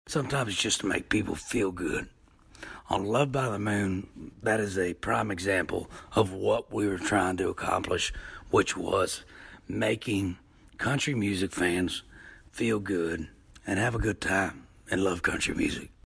Sometimes it's just to make people feel good. On Love by the Moon, that is a prime example of what we were trying to accomplish, which was making country music fans feel good and have a good time and love country music.